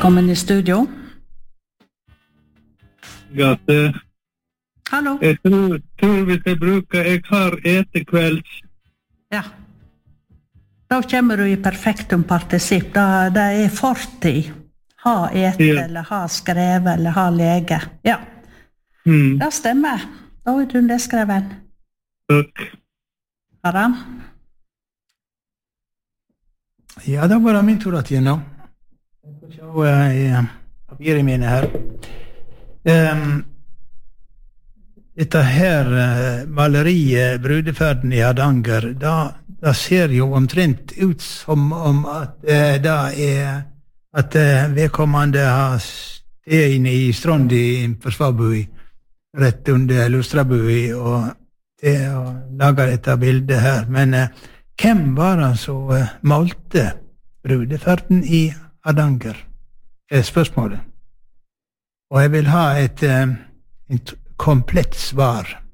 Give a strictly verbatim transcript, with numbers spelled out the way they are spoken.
Velkommen i studio. Gate. Hallo. Jeg tror, tror hvis jeg bruker, jeg har etekvelds. Ja. Da kommer du i perfektum partisipp. Da, det er fortid. Ha ete, Ja. eller ha skrevet, eller ha lege. Ja. Mm. Det stemmer. Da er du nedskreven. Takk. Aram? Ja, da var det min tur at igjen nå. Jeg får se i papiret mine her. Um, dette her uh, maleriet, Brudeferden i Hardanger, da, da ser jo omtrent ut som om at uh, det er at uh, vedkommende har sted inne i Strondi på Svabui, rett under Lustrabui, og det å lage dette bildet her. Men uh, hvem var det som uh, malte Brudeferden i Hardanger? Er spørsmålet. Og jeg vil ha et, uh, et komplett svar.